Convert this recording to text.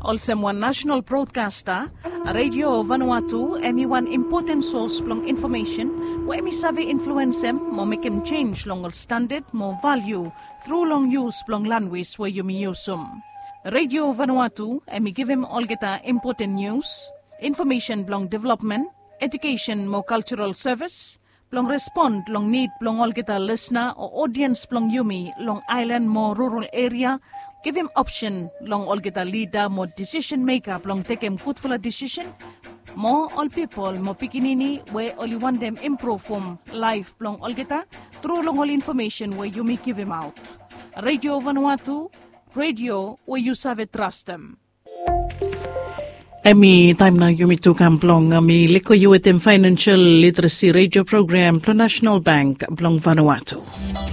Also one national broadcaster, Radio Vanuatu, emi one important source plong information, where emi sabi influence them, mo make them change long standard, more value, through long use plong language where you may use them. Radio Vanuatu, emi give him all geta important news, information plong development, education more cultural service, plong respond long need plong all geta listener or audience plong yumi long island more rural area. Give him option long all get a leader, more decision maker, long take him good for a decision. More all people, more pikinini, where all you want them improve from life, long all get a through long all information where you may give him out. Radio Vanuatu, radio where you serve trust them. Emi time na yumi tu kamplong ami liko yuetem financial literacy radio program Pro National Bank Blong Vanuatu.